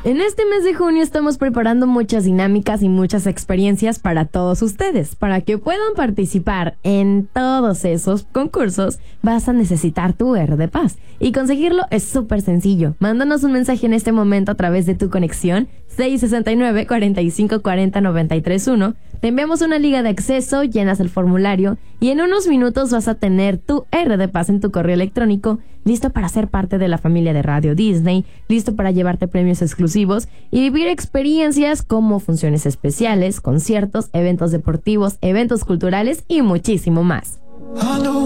En este mes de junio estamos preparando muchas dinámicas y muchas experiencias para todos ustedes. Para que puedan participar en todos esos concursos, vas a necesitar tu R de Paz. Y conseguirlo es súper sencillo. Mándanos un mensaje en este momento a través de tu conexión 669-4540-931. Te enviamos una liga de acceso, llenas el formulario y en unos minutos vas a tener tu R de Paz en tu correo electrónico, listo para ser parte de la familia de Radio Disney, listo para llevarte premios exclusivos y vivir experiencias como funciones especiales, conciertos, eventos deportivos, eventos culturales y muchísimo más.